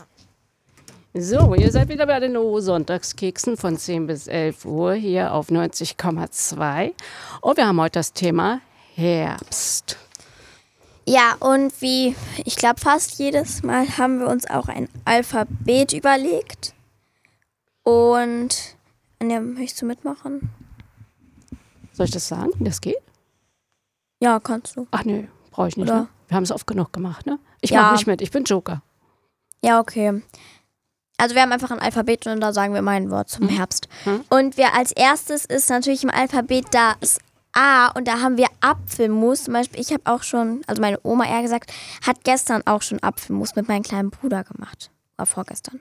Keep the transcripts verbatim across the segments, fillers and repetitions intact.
So, ihr seid wieder bei den O-Sonntagskeksen von zehn bis elf Uhr hier auf neunzig Komma zwei. Und wir haben heute das Thema Herbst. Ja, und wie, ich glaube, fast jedes Mal haben wir uns auch ein Alphabet überlegt. Und, Anja, möchtest du mitmachen? Soll ich das sagen, wie das geht? Ja, kannst du. Ach nö, brauche ich nicht. Oder? Ne? Wir haben es oft genug gemacht, ne? Ich Ja. mache nicht mit, ich bin Joker. Ja, okay. Also wir haben einfach ein Alphabet und da sagen wir mal ein Wort zum Hm. Herbst. Hm. Und wir als erstes ist natürlich im Alphabet das A und da haben wir Apfelmus. Zum Beispiel, ich habe auch schon, also meine Oma eher gesagt, hat gestern auch schon Apfelmus mit meinem kleinen Bruder gemacht. Oder vorgestern.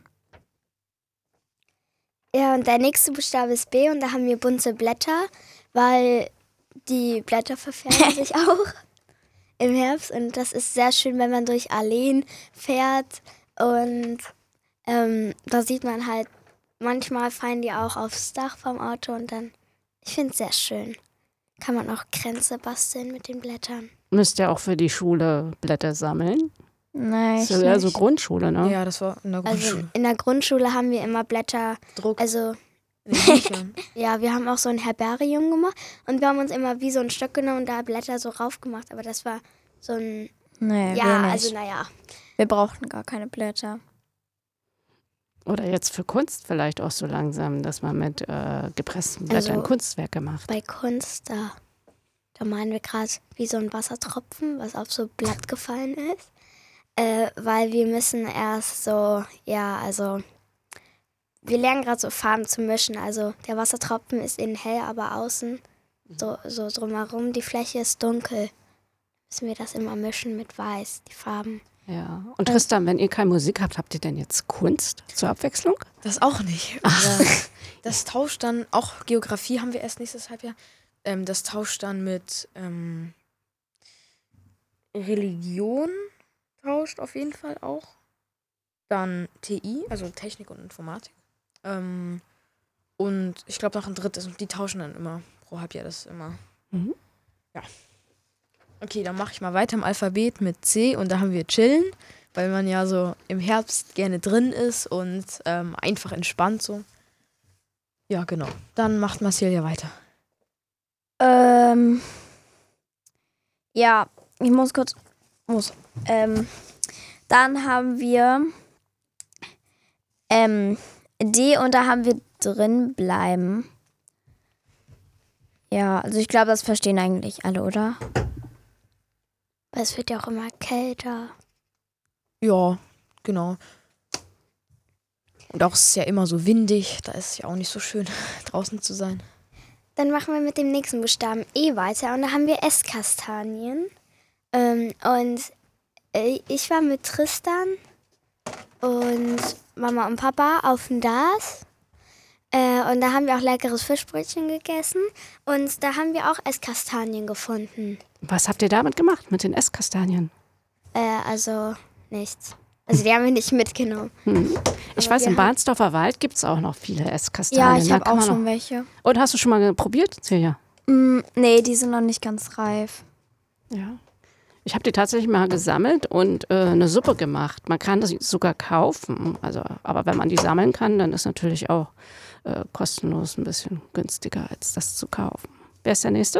Ja, und der nächste Buchstabe ist B und da haben wir bunte Blätter, weil die Blätter verfärben sich auch im Herbst. Und das ist sehr schön, wenn man durch Alleen fährt und ähm, da sieht man halt, manchmal fallen die auch aufs Dach vom Auto und dann, ich finde es sehr schön. Kann man auch Kränze basteln mit den Blättern. Müsst ihr auch für die Schule Blätter sammeln? Nein, Das ist ja eher so Grundschule, ne? Ja, das war in der Also Grundschule. in der Grundschule haben wir immer Blätter, Druck. also in den Büchern. ja, wir haben auch so ein Herbarium gemacht und wir haben uns immer wie so einen Stock genommen und da Blätter so rauf gemacht, aber das war so ein, Nee, ja, wir nicht. also naja. Wir brauchten gar keine Blätter. Oder jetzt für Kunst vielleicht auch so langsam, dass man mit äh, gepressten Blättern Also- Kunstwerke macht. Bei Kunst, da, da meinen wir gerade wie so ein Wassertropfen, was auf so Blatt gefallen ist, äh, weil wir müssen erst so, ja, also wir lernen gerade so Farben zu mischen, also der Wassertropfen ist innen hell, aber außen so, so drumherum, die Fläche ist dunkel. Müssen wir das immer mischen mit weiß, die Farben. Ja. Und Tristan, wenn ihr keine Musik habt, habt ihr denn jetzt Kunst zur Abwechslung? Das auch nicht. Aber das tauscht dann, auch Geografie haben wir erst nächstes Halbjahr, ähm, das tauscht dann mit ähm, Religion, tauscht auf jeden Fall auch. Dann T I, also Technik und Informatik. Ähm, und ich glaube noch ein drittes, und die tauschen dann immer pro Halbjahr, das ist immer. Mhm. Ja. Okay, dann mache ich mal weiter im Alphabet mit C und da haben wir Chillen, weil man ja so im Herbst gerne drin ist und ähm, einfach entspannt so. Ja, genau. Dann macht Marcel ja weiter. Ähm, ja, ich muss kurz, muss, ähm, dann haben wir ähm, D und da haben wir drin bleiben. Ja, also ich glaube, das verstehen eigentlich alle, oder? Weil es wird ja auch immer kälter. Ja, genau. Und auch ist es ja immer so windig, da ist es ja auch nicht so schön, draußen zu sein. Dann machen wir mit dem nächsten Buchstaben E weiter und da haben wir Esskastanien. Ähm, und äh, ich war mit Tristan und Mama und Papa auf dem Das. Äh, und da haben wir auch leckeres Fischbrötchen gegessen. Und da haben wir auch Esskastanien gefunden. Was habt ihr damit gemacht mit den Esskastanien? Äh, also nichts. Also die haben wir nicht mitgenommen. Hm. Ich Aber weiß, wir im haben- Barnsdorfer Wald gibt es auch noch viele Esskastanien. Ja, ich Da habe kann auch man schon noch- welche. Und hast du schon mal probiert, Celia? Mm, nee, die sind noch nicht ganz reif. Ja. Ich habe die tatsächlich mal gesammelt und äh, eine Suppe gemacht. Man kann das sogar kaufen. Also, aber wenn man die sammeln kann, dann ist natürlich auch äh, kostenlos ein bisschen günstiger, als das zu kaufen. Wer ist der Nächste?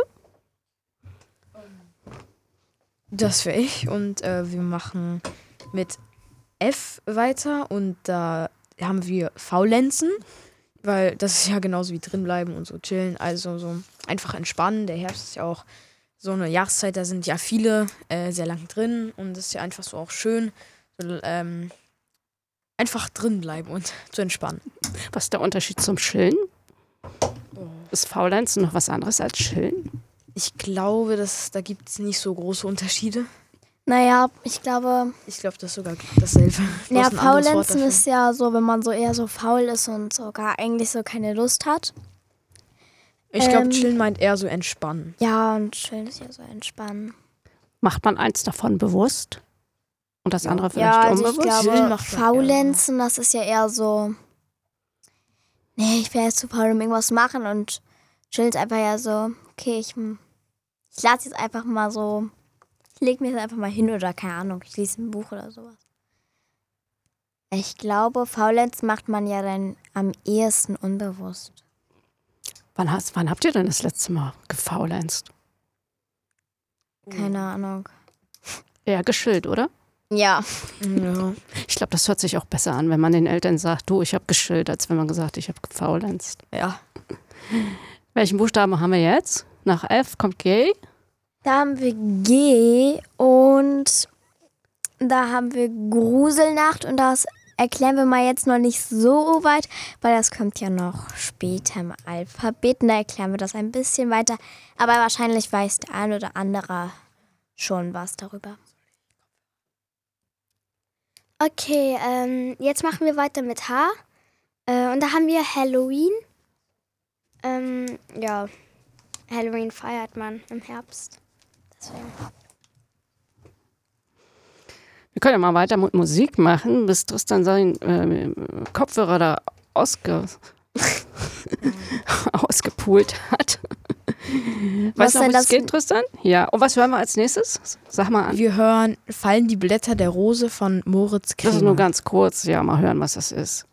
Das wäre ich und äh, wir machen mit F weiter und da haben wir Faulenzen, weil das ist ja genauso wie drinbleiben und so chillen, also so einfach entspannen. Der Herbst ist ja auch so eine Jahreszeit, da sind ja viele äh, sehr lang drin und es ist ja einfach so auch schön, so, ähm, einfach drin bleiben und zu entspannen. Was ist der Unterschied zum Chillen? Ist Faulenzen noch was anderes als Chillen? Ich glaube, dass, da gibt es nicht so große Unterschiede. Naja, ich glaube, Ich glaube, das ist sogar dasselbe. Bloß ja, ein anderes Wort Faulenzen dafür. ist ja so, wenn man so eher so faul ist und sogar eigentlich so keine Lust hat. Ich glaube, ähm, chillen meint eher so entspannen. Ja, und chillen ist ja so entspannen. Macht man eins davon bewusst und das Ja. andere vielleicht Ja, also ich unbewusst? Chillen glaube, macht man Faulenzen, das ist ja eher so, nee, ich wäre jetzt zu faul, um irgendwas zu machen und chillen ist einfach ja so, okay, ich, ich lasse jetzt einfach mal so, ich lege mir jetzt einfach mal hin oder keine Ahnung, ich lese ein Buch oder sowas. Ich glaube, Faulenzen macht man ja dann am ehesten unbewusst. Wann, hast, wann habt ihr denn das letzte Mal gefaulenzt? Keine Ahnung. Eher geschillt, oder? Ja. Ja. Ich glaube, das hört sich auch besser an, wenn man den Eltern sagt, du, ich habe geschillt, als wenn man gesagt, ich habe gefaulenzt. Ja. Welchen Buchstaben haben wir jetzt? Nach F kommt G. Da haben wir G und da haben wir Gruselnacht und das erklären wir mal jetzt noch nicht so weit, weil das kommt ja noch später im Alphabet und da erklären wir das ein bisschen weiter. Aber wahrscheinlich weiß der ein oder andere schon was darüber. Okay, ähm, jetzt machen wir weiter mit H. Äh, und da haben wir Halloween. Ähm, ja, Halloween feiert man im Herbst. Deswegen. Wir können ja mal weiter mit Musik machen, bis Tristan seinen äh, Kopfhörer da ausge ausgepult hat. Weißt du noch, denn was es das? geht, Tristan? Ja. Und was hören wir als nächstes? Sag mal an. Wir hören Fallen die Blätter der Rose von Moritz Kremer. Das ist nur ganz kurz. Ja, mal hören, was das ist.